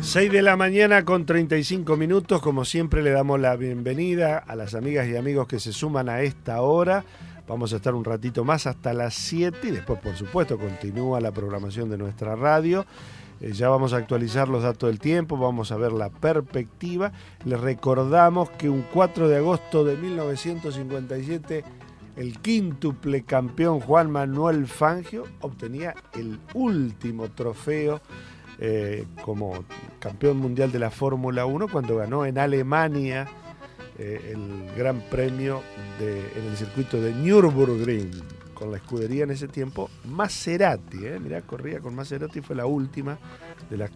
6 de la mañana con 35 minutos, como siempre le damos la bienvenida a las amigas y amigos que se suman a esta hora. Vamos a estar un ratito más hasta las 7 y después, por supuesto, continúa la programación de nuestra radio. Ya vamos a actualizar los datos del tiempo, vamos a ver la perspectiva. Les recordamos que un 4 de agosto de 1957, el quíntuple campeón Juan Manuel Fangio obtenía el último trofeo como campeón mundial de la Fórmula 1 cuando ganó en Alemania el Gran Premio en el circuito de Nürburgring con la escudería en ese tiempo Maserati. Mirá, corría con Maserati, fue la última de las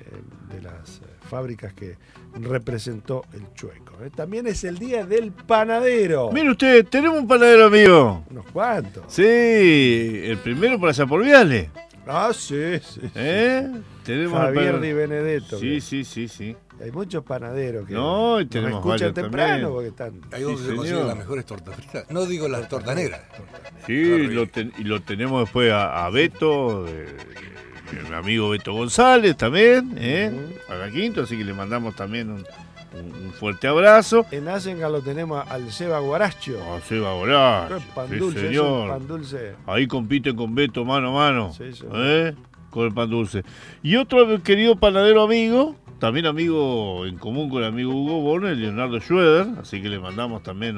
fábricas que representó el Chueco. También es el día del panadero. Mire usted, tenemos un panadero amigo. Unos cuantos. Sí, el primero por allá por Viale. Ah, sí. Tenemos Javier Di Benedetto. Sí. Hay muchos panaderos que no, tenemos escuchan temprano porque están. Ahí donde se consiguen las mejores tortas fritas. No digo las tortaneras. Sí, y lo tenemos después a Beto, mi amigo Beto González también, a la Quinto, así que le mandamos también un fuerte abrazo. En Asenga lo tenemos al Seba Guaracho. Seba Guaracho. Pan sí, dulce, señor. es un pan dulce. Ahí compiten con Beto mano a mano. Sí. Con el pan dulce. Y otro querido panadero amigo, también amigo en común con el amigo Hugo Bono, Leonardo Schroeder, así que le mandamos también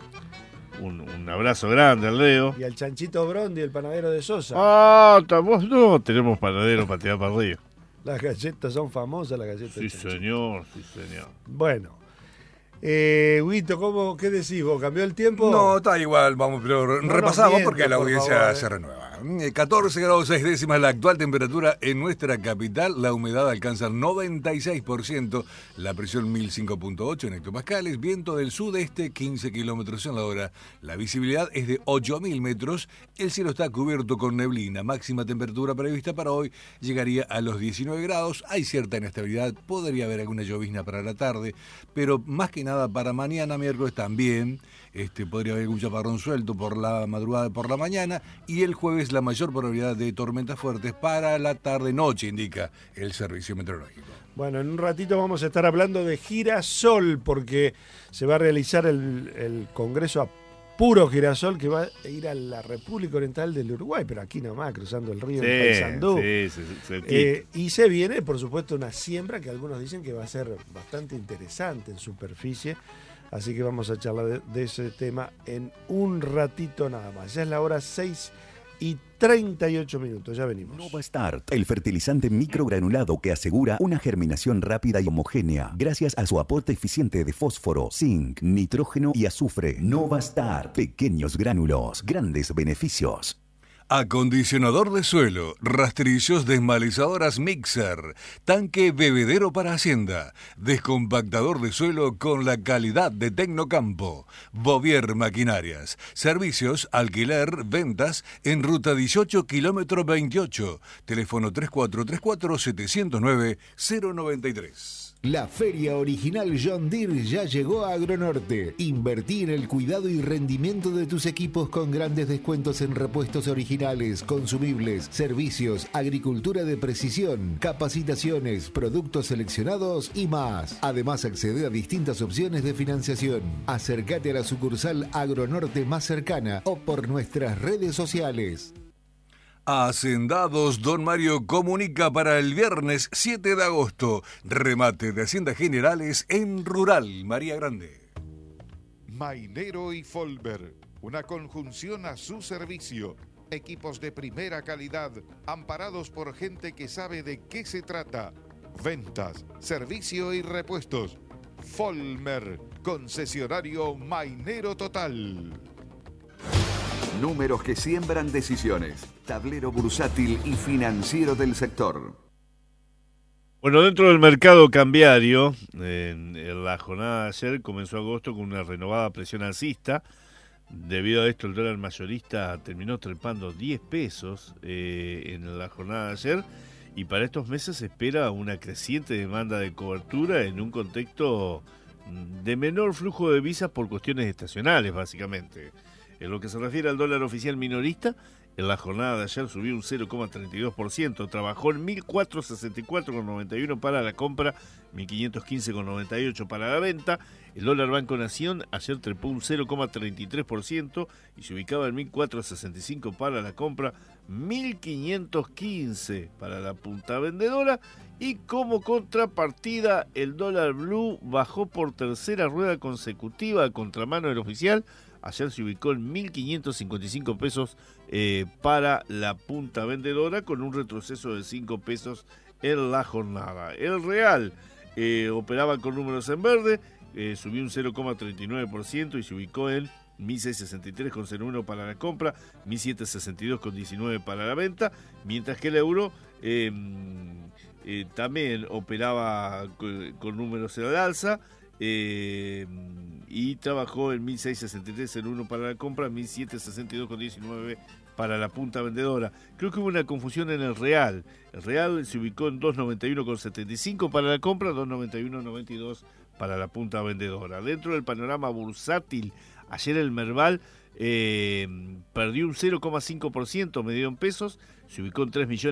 un abrazo grande al Leo. Y al Chanchito Brondi, el panadero de Sosa. No tenemos panadero para tirar para arriba. Las galletas son famosas, las galletas. Sí, señor. Bueno. Huguito, ¿qué decís vos? ¿Cambió el tiempo? No, está igual, pero repasamos porque la audiencia se renueva. 14 grados 6 décimas la actual temperatura en nuestra capital, la humedad alcanza el 96%, la presión 1005.8 en hectopascales, viento del sudeste 15 kilómetros en la hora, la visibilidad es de 8.000 metros, el cielo está cubierto con neblina, máxima temperatura prevista para hoy llegaría a los 19 grados, hay cierta inestabilidad, podría haber alguna llovizna para la tarde, pero más que nada para mañana, miércoles también, podría haber algún chaparrón suelto por la madrugada, por la mañana, y el jueves la mayor probabilidad de tormentas fuertes para la tarde-noche, indica el servicio meteorológico. Bueno, en un ratito vamos a estar hablando de girasol, porque se va a realizar el Congreso a puro girasol que va a ir a la República Oriental del Uruguay, pero aquí nomás, cruzando el río en Paysandú. Y se viene, por supuesto, una siembra que algunos dicen que va a ser bastante interesante en superficie. Así que vamos a charlar de ese tema en un ratito nada más. Ya es la hora 6:38, ya venimos. Novastart, el fertilizante microgranulado que asegura una germinación rápida y homogénea gracias a su aporte eficiente de fósforo, zinc, nitrógeno y azufre. Novastart, pequeños gránulos, grandes beneficios. Acondicionador de suelo, rastrillos desmalizadoras Mixer, tanque bebedero para hacienda, descompactador de suelo con la calidad de Tecnocampo, Bovier Maquinarias, servicios, alquiler, ventas en ruta 18, kilómetro 28, teléfono 3434-709-093. La feria original John Deere ya llegó a Agronorte. Invertí en el cuidado y rendimiento de tus equipos con grandes descuentos en repuestos originales, consumibles, servicios, agricultura de precisión, capacitaciones, productos seleccionados y más. Además, accede a distintas opciones de financiación. Acércate a la sucursal Agronorte más cercana o por nuestras redes sociales. Hacendados Don Mario comunica para el viernes 7 de agosto. Remate de Haciendas Generales en Rural, María Grande. Mainero y Folber, una conjunción a su servicio. Equipos de primera calidad, amparados por gente que sabe de qué se trata. Ventas, servicio y repuestos. Folmer, concesionario Mainero total. Números que siembran decisiones. Tablero bursátil y financiero del sector. Bueno, dentro del mercado cambiario, en la jornada de ayer comenzó agosto con una renovada presión alcista. Debido a esto, el dólar mayorista terminó trepando 10 pesos en la jornada de ayer. Y para estos meses se espera una creciente demanda de cobertura en un contexto de menor flujo de divisas por cuestiones estacionales, básicamente. En lo que se refiere al dólar oficial minorista, en la jornada de ayer subió un 0,32%, trabajó en 1.464,91 para la compra, 1.515,98 para la venta. El dólar Banco Nación ayer trepó un 0,33% y se ubicaba en 1.465 para la compra, 1.515 para la punta vendedora. Y como contrapartida, el dólar blue bajó por tercera rueda consecutiva a contramano del oficial. Ayer se ubicó en 1.555 pesos para la punta vendedora, con un retroceso de 5 pesos en la jornada. El real operaba con números en verde, subió un 0,39% y se ubicó en 1.663,01 para la compra, 1.762,19 para la venta, mientras que el euro también operaba con números en el alza, y trabajó en 1.663,01 para la compra, 1.762,19 para la punta vendedora. Creo que hubo una confusión en el real. El real se ubicó en 2.91,75 para la compra, 2.91,92 para la punta vendedora. Dentro del panorama bursátil, ayer el Merval perdió un 0,5% medido en pesos, se ubicó en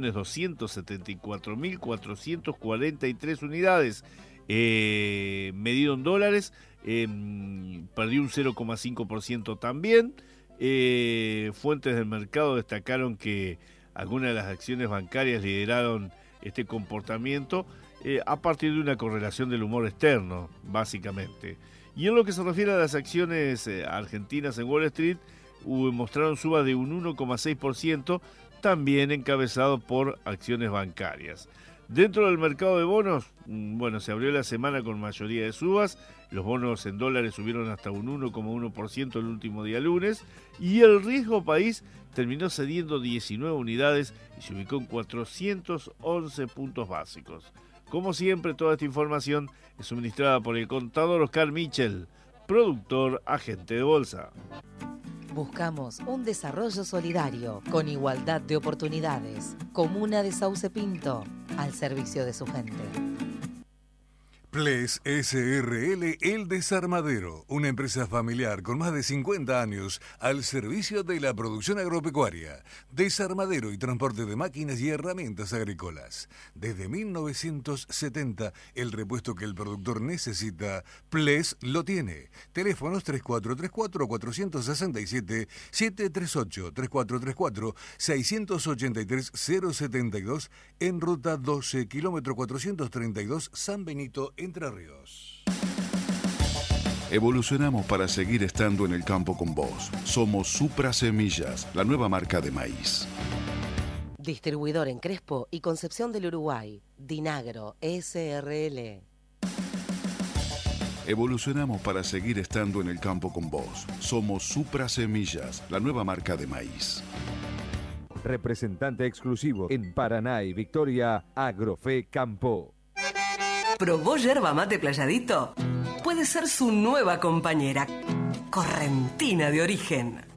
3.274.443 unidades. Medido en dólares, perdió un 0,5% también. Fuentes del mercado destacaron que algunas de las acciones bancarias lideraron este comportamiento a partir de una correlación del humor externo, básicamente. Y en lo que se refiere a las acciones argentinas en Wall Street, mostraron suba de un 1,6%, también encabezado por acciones bancarias. Dentro del mercado de bonos, se abrió la semana con mayoría de subas. Los bonos en dólares subieron hasta un 1,1% el último día lunes. Y el riesgo país terminó cediendo 19 unidades y se ubicó en 411 puntos básicos. Como siempre, toda esta información es suministrada por el contador Oscar Michel, productor agente de bolsa. Buscamos un desarrollo solidario, con igualdad de oportunidades. Comuna de Sauce Pinto, al servicio de su gente. Ples SRL El Desarmadero, una empresa familiar con más de 50 años al servicio de la producción agropecuaria, desarmadero y transporte de máquinas y herramientas agrícolas. Desde 1970, el repuesto que el productor necesita, Ples lo tiene. Teléfonos 3434-467-738, 3434-683-072, en ruta 12, kilómetro 432, San Benito, Entre Ríos. Evolucionamos para seguir estando en el campo con vos. Somos Supra Semillas, la nueva marca de maíz. Distribuidor en Crespo y Concepción del Uruguay. Dinagro SRL. Evolucionamos para seguir estando en el campo con vos. Somos Supra Semillas, la nueva marca de maíz. Representante exclusivo en Paraná y Victoria, Agrofe Campo. ¿Probó yerba mate Playadito? Puede ser su nueva compañera, correntina de origen.